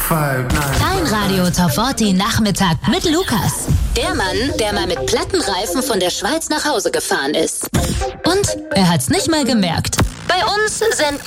Dein Radio Top 40 Nachmittag mit Lukas. Der Mann, der mal mit platten Reifen von der Schweiz nach Hause gefahren ist. Und er hat's nicht mal gemerkt. Bei uns senden